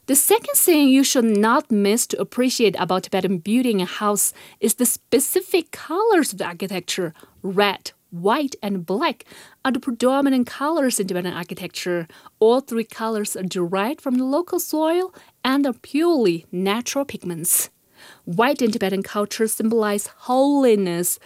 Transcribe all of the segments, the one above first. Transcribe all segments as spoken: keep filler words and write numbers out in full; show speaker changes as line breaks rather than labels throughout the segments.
The second thing you should not miss to appreciate about Tibetan building a house is the specific colors of the architecture. Red, white, and black are the predominant colors in Tibetan architecture. All three colors are derived from the local soil and are purely natural pigments. White in Tibetan culture symbolizes holiness,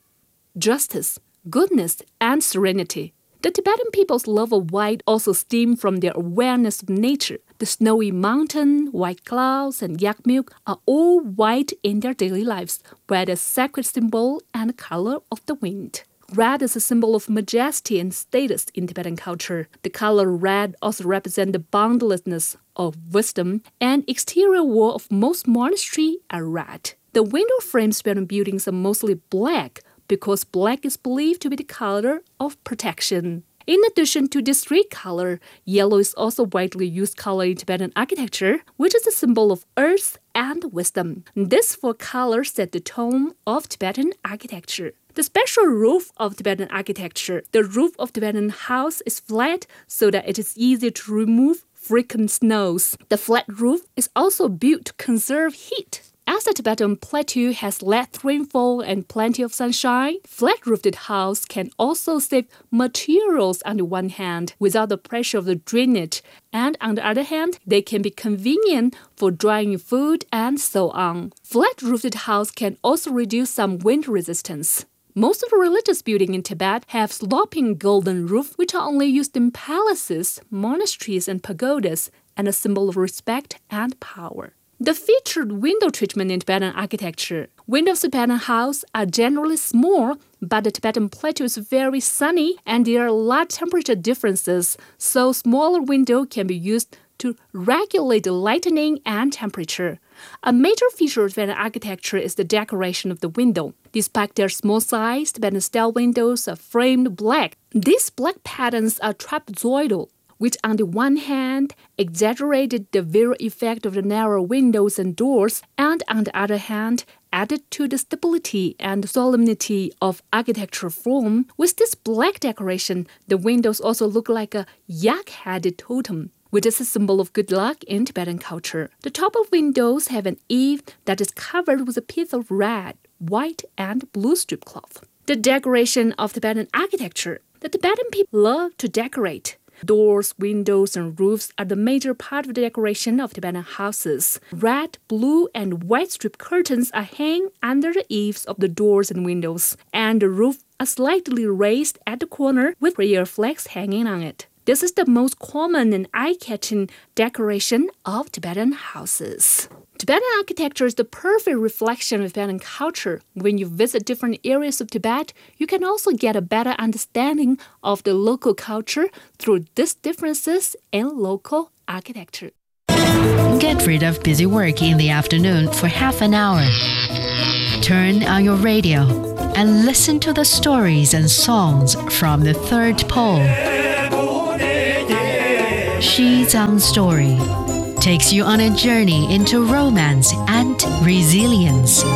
justice, goodness, and serenity. The Tibetan people's love of white also stems from their awareness of nature. The snowy mountain, white clouds, and yak milk are all white in their daily lives, red as sacred symbol and the color of the wind. Red is a symbol of majesty and status in Tibetan culture. The color red also represents the boundlessness of wisdom, and exterior wall of most monasteries are red. The window frames of Tibetan buildings are mostly black, because black is believed to be the color of protection. In addition to this three color, yellow is also widely used color in Tibetan architecture, which is a symbol of earth and wisdom. These four colors set the tone of Tibetan architecture. The special roof of Tibetan architecture. The roof of Tibetan house is flat so that it is easy to remove frequent snows. The flat roof is also built to conserve heat. As the Tibetan plateau has less rainfall and plenty of sunshine, flat-roofed house can also save materials on the one hand without the pressure of the drainage, and on the other hand, they can be convenient for drying food and so on. Flat-roofed house can also reduce some wind resistance. Most of the religious buildings in Tibet have sloping golden roofs, which are only used in palaces, monasteries, and pagodas, and a symbol of respect and power. The featured window treatment in Tibetan architecture. Windows of Tibetan house are generally small, but the Tibetan plateau is very sunny and there are large temperature differences, so smaller windows can be used to regulate the lighting and temperature. A major feature of Tibetan architecture is the decoration of the window. Despite their small size, Tibetan-style windows are framed black. These black patterns are trapezoidal, which on the one hand exaggerated the visual effect of the narrow windows and doors, and on the other hand added to the stability and solemnity of architectural form. With this black decoration, the windows also look like a yak-headed totem, which is a symbol of good luck in Tibetan culture. The top of windows have an eave that is covered with a piece of red, white, and blue strip cloth. The decoration of Tibetan architecture. The Tibetan people love to decorate. Doors, windows, and roofs are the major part of the decoration of Tibetan houses. Red, blue, and white strip curtains are hung under the eaves of the doors and windows, and the roof are slightly raised at the corner with prayer flags hanging on it. This is the most common and eye-catching decoration of Tibetan houses. Tibetan architecture is the perfect reflection of Tibetan culture. When you visit different areas of Tibet, you can also get a better understanding of the local culture through these differences in local architecture.
Get rid of busy work in the afternoon for half an hour. Turn on your radio and listen to the stories and songs from the third pole. Xizang Story takes you on a journey into romance and resilience.